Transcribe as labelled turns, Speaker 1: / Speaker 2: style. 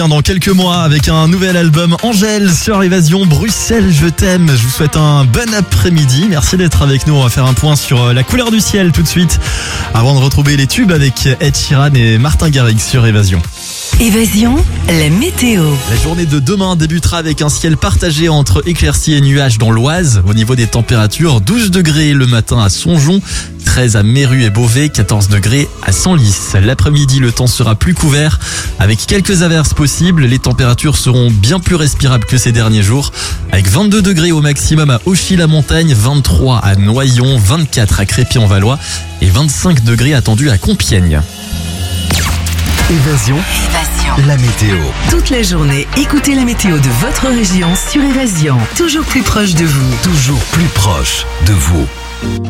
Speaker 1: Dans quelques mois avec un nouvel album Angèle sur Évasion. Bruxelles, je t'aime. Je vous souhaite un bon après-midi. Merci d'être avec nous. On va faire un point sur la couleur du ciel tout de suite avant de retrouver les tubes avec Ed Sheeran et Martin Garrix sur Évasion.
Speaker 2: Évasion, la météo.
Speaker 1: La journée de demain débutera avec un ciel partagé entre éclaircies et nuages dans l'Oise. Au niveau des températures, 12 degrés le matin à Songeon, 13 à Méru et Beauvais, 14 degrés à Senlis. L'après-midi, le temps sera plus couvert avec quelques averses possibles. Les températures seront bien plus respirables que ces derniers jours avec 22 degrés au maximum à Auchy-la-Montagne, 23 à Noyon, 24 à Crépy-en-Valois et 25 degrés attendus à Compiègne.
Speaker 3: Évasion, la météo.
Speaker 2: Toute la journée, écoutez la météo de votre région sur Évasion. Toujours plus proche de vous.
Speaker 3: Toujours plus proche de vous.